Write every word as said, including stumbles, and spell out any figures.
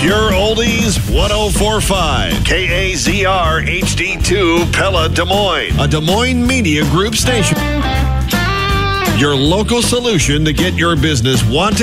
Pure Oldies one oh four point five. K A Z R H D two Pella, Des Moines. A Des Moines Media Group station. Your local solution to get your business wanted